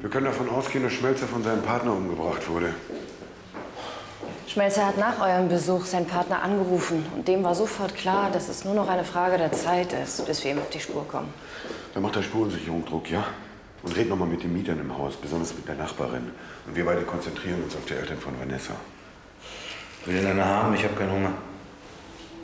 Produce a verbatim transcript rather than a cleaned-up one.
Wir können davon ausgehen, dass Schmelzer von seinem Partner umgebracht wurde. Schmelzer hat nach eurem Besuch seinen Partner angerufen. Und dem war sofort klar, dass es nur noch eine Frage der Zeit ist, bis wir ihm auf die Spur kommen. Dann macht der Spurensicherung Druck, ja? Und red noch mal mit den Mietern im Haus, besonders mit der Nachbarin. Und wir beide konzentrieren uns auf die Eltern von Vanessa. Will ihn einer haben? Ich habe keinen Hunger.